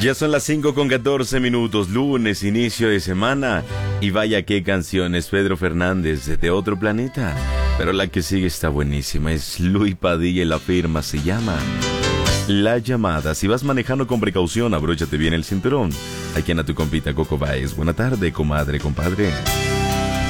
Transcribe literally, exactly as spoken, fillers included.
Ya son las cinco con catorce minutos, lunes, inicio de semana. Y vaya qué canciones, Pedro Fernández, de otro planeta. Pero la que sigue está buenísima, es Luis Padilla y la firma se llama La Llamada. Si vas manejando con precaución, abróchate bien el cinturón. Aquí en a tu compita Coco Baez. Buena tarde, comadre, compadre.